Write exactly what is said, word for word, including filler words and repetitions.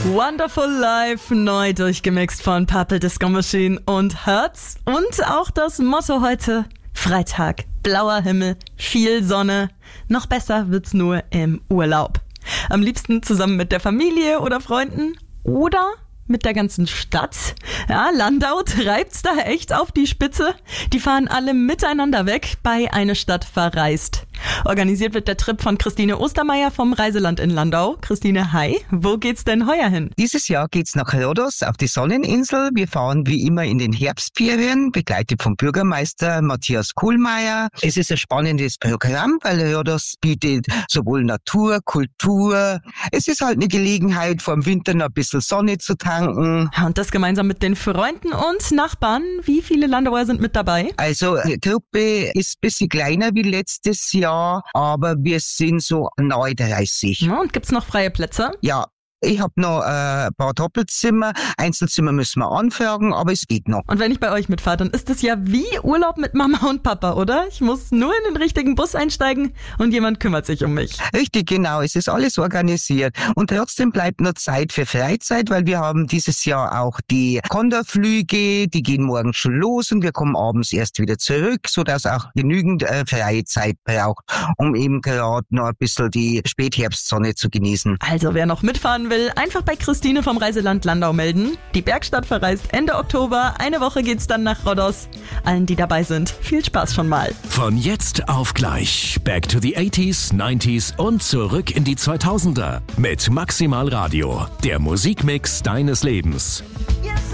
Wonderful Life, neu durchgemixt von Purple Disco Machine und Hertz. Und auch das Motto heute, Freitag, blauer Himmel, viel Sonne. Noch besser wird's nur im Urlaub. Am liebsten zusammen mit der Familie oder Freunden oder mit der ganzen Stadt. Ja, Landau treibt's da echt auf die Spitze. Die fahren alle miteinander weg bei Eine Stadt verreist. Organisiert wird der Trip von Christine Ostermeier vom Reiseland in Landau. Christine, hi, wo geht's denn heuer hin? Dieses Jahr geht's nach Rhodos auf die Sonneninsel. Wir fahren wie immer in den Herbstferien, begleitet vom Bürgermeister Matthias Kohlmeier. Es ist ein spannendes Programm, weil Rhodos bietet sowohl Natur, Kultur. Es ist halt eine Gelegenheit, vor dem Winter noch ein bisschen Sonne zu tanken. Und das gemeinsam mit den Freunden und Nachbarn. Wie viele Landauer sind mit dabei? Also die Gruppe ist ein bisschen kleiner wie letztes Jahr. Aber wir sind so nahe dreißig. Ja, und gibt's noch freie Plätze? Ja. Ich habe noch äh, ein paar Doppelzimmer. Einzelzimmer müssen wir anfragen, aber es geht noch. Und wenn ich bei euch mitfahre, dann ist es ja wie Urlaub mit Mama und Papa, oder? Ich muss nur in den richtigen Bus einsteigen und jemand kümmert sich um mich. Richtig, genau. Es ist alles organisiert. Und trotzdem bleibt noch Zeit für Freizeit, weil wir haben dieses Jahr auch die Condor-Flüge. Die gehen morgen schon los und wir kommen abends erst wieder zurück, sodass auch genügend äh, freie Zeit braucht, um eben gerade noch ein bisschen die Spätherbstsonne zu genießen. Also wer noch mitfahren will, einfach bei Christine vom Reiseland Landau melden. Die Bergstadt verreist Ende Oktober. Eine Woche geht's dann nach Rhodos. Allen, die dabei sind, viel Spaß schon mal. Von jetzt auf gleich. Back to the eighties, nineties und zurück in die zweitausender. Mit Maximal Radio. Der Musikmix deines Lebens. Yes,